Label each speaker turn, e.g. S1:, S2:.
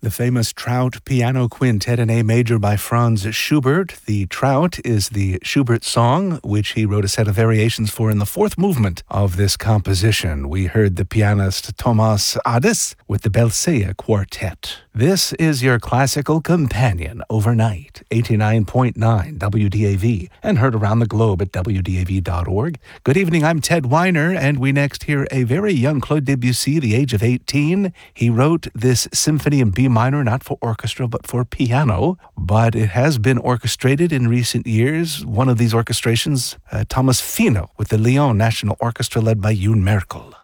S1: The famous Trout Piano Quintet in A major by Franz Schubert. The Trout is the Schubert song, which he wrote a set of variations for in the fourth movement of this composition. We heard the pianist Thomas Adès with the Belcea Quartet. This is your classical companion overnight, 89.9 WDAV, and heard around the globe at WDAV.org. Good evening, I'm Ted Weiner, and we next hear a very young Claude Debussy, the age of 18. He wrote this symphony in B minor, not for orchestra, but for piano, but it has been orchestrated in recent years. One of these orchestrations, Thomas Fino with the Lyon National Orchestra led by Youn Merkel.